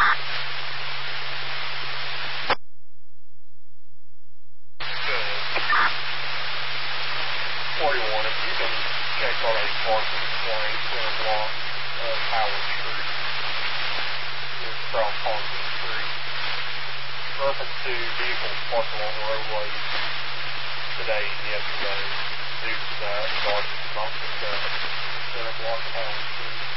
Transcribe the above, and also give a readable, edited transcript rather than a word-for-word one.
41, if you can check on a parking lane, center block of Howard Street, across Parking Street. Reference to vehicles parked along the roadway today and yesterday due to that regarding not the center block of Howard Street.